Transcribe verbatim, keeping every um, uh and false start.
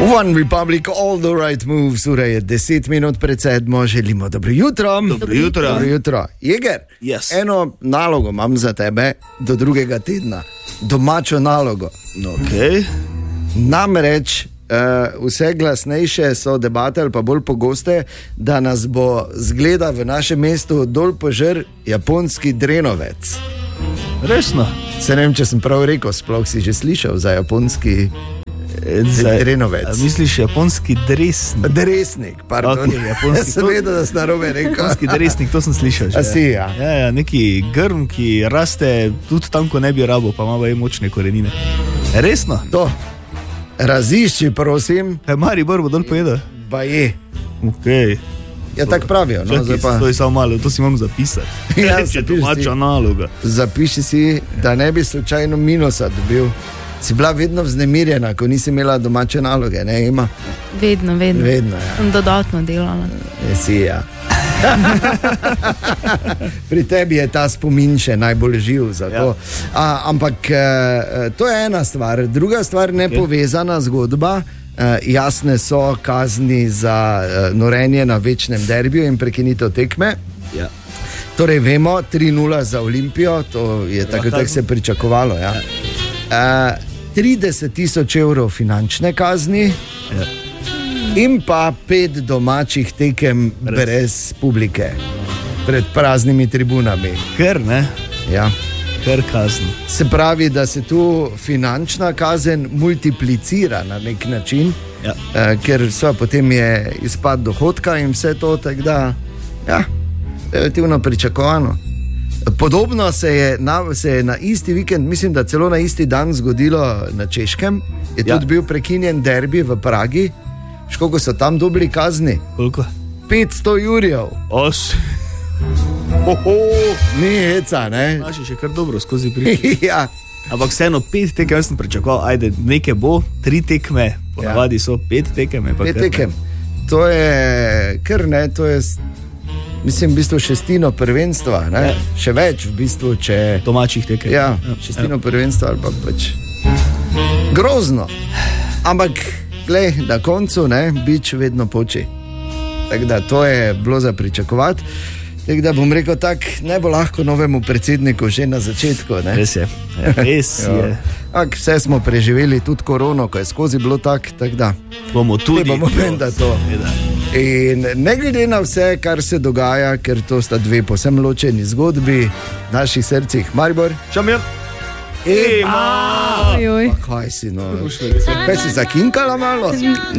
One Republic, all the right moves, ura je deset minut pred sedmo, želimo dobro jutro. Dobro jutro. Dobro jutro. Jeger, yes. Eno nalogo imam za tebe do drugega tedna, domačo nalogo. Okay. Namreč uh, vse glasnejše so debate ali pa bolj pogoste, da nas bo zgleda v našem mestu dol požr japonski drenovec. Resno? Se ne vem, če sem prav rekel, sploh si že slišal za japonski drenovec. Misliš japonski dresnik? Dresnik, pardon. Okay, japonski, sem vedel, da sem narobe rekel. Japonski dresnik, to sem slišal že. A si, ja. Ja, ja, neki grm, ki raste tudi tam, ko ne bi rabo, pa ima baje močne korenine. Resno? To. Razišči, prosim. Kaj Maribor bo dol pojedel? Ba je. Okay. Ja, tako pravijo. No, Čakaj, pa... to je samo malo, to si imam zapisati. Ja, če domača naloga. Zapiši si, da ne bi slučajno minusa dobil. Si bila vedno vznemirjena, ko nisi imela domače naloge, ne ima? Vedno, vedno. Vedno, ja. Sem dodatno delala. Je si, ja. Pri tebi je ta spomin še najbolj živ za to. Ja. A, ampak to je ena stvar. Druga stvar, nepovezana zgodba. Jasne so kazni za norenje na večnem derbiju in prekinitev tekme. Ja. Torej vemo, tri nula za Olimpijo, to je tako, tako se pričakovalo. Ja. Ja. Uh, trideset tisoč evrov finančne kazni, ja. In pa pet domačih tekem Res. Brez publike, pred praznimi tribunami. Ker ne? Ja. Ker kazni. Se pravi, da se tu finančna kazen multiplicira na nek način, ja. uh, ker so potem je izpad dohodka in vse to, tako da, ja, relativno pričakovano. Podobno se je, na, se je na isti vikend, mislim, da celo na isti dan zgodilo na Češkem, je ja. Tudi bil prekinjen derbi v Pragi. Koliko so tam dobili kazni? Koliko? petsto jurjev. Os. Oho, ni heca, ne? Naši še kar dobro skozi prišli. Ja. Ampak vseeno pet tekem, jaz sem pričakoval, ajde, nekaj bo, tri tekme, ponavadi ja. So pet tekem. Pet tekem. To je, kar ne, to je... Mislim, v bistvu šestino prvenstva, ne? Ja. Še več v bistvu, če... Domačih tekem. Ja, šestino ja. Prvenstva ali pa pač... Grozno. Ampak, glej, na koncu, ne, bič vedno poči. Tako da to je bilo za pričakovati. Tako da bom rekel tak, ne bo lahko novemu predsedniku že na začetku, ne? Res je. Ja, res je. Ak, vse smo preživeli, tudi korono, ko je skozi bilo tak, tako da... Bomo tudi... Ne bomo vem, da to... In ne glede na vse, kar se dogaja, ker to sta dve povsem ločeni zgodbi v naših srcih. Maribor, Čamir, Ema! Kaj si, no? Kaj si zakinkala malo?